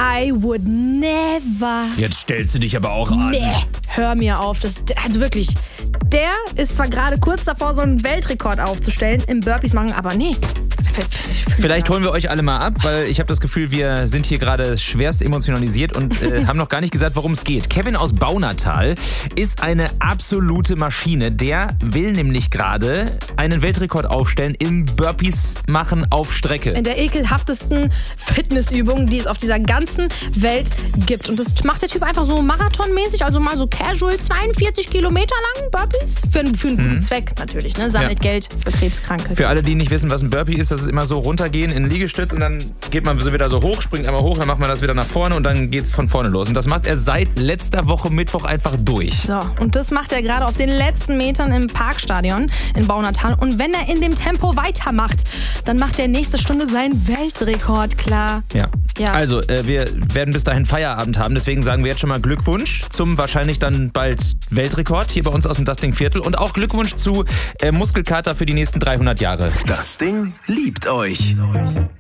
I would never. Jetzt stellst du dich aber auch an. Nee, hör mir auf. Also wirklich, der ist zwar gerade kurz davor, so einen Weltrekord aufzustellen im Burpees machen, aber nee. Vielleicht holen wir euch alle mal ab, weil ich habe das Gefühl, wir sind hier gerade schwerst emotionalisiert und haben noch gar nicht gesagt, worum es geht. Kevin aus Baunatal ist eine absolute Maschine. Der will nämlich gerade einen Weltrekord aufstellen im Burpees machen auf Strecke. In der ekelhaftesten Fitnessübung, die es auf dieser ganzen Welt gibt. Und das macht der Typ einfach so marathonmäßig, also mal so casual 42 Kilometer lang Burpees. Für einen guten Zweck natürlich, ne? Sammelt Geld für Krebskranke. Für alle, die nicht wissen, was ein Burpee ist, das ist immer so runtergehen in den Liegestütz und dann geht man so wieder so hoch, springt einmal hoch, dann macht man das wieder nach vorne und dann geht's von vorne los. Und das macht er seit letzter Woche Mittwoch einfach durch. So, und das macht er gerade auf den letzten Metern im Parkstadion in Baunatal. Und wenn er in dem Tempo weitermacht, dann macht er nächste Stunde seinen Weltrekord klar. Ja. Also, wir werden bis dahin Feierabend haben, deswegen sagen wir jetzt schon mal Glückwunsch zum wahrscheinlich dann bald Weltrekord hier bei uns aus dem Das Ding Viertel und auch Glückwunsch zu Muskelkater für die nächsten 300 Jahre. Das Ding liebt euch.